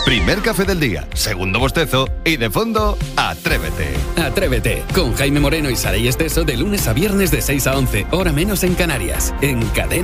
Primer café del día, segundo bostezo y de fondo, Atrévete. Atrévete, con Jaime Moreno y Saray Esteso de lunes a viernes de 6 a 11, hora menos en Canarias, en Cadena.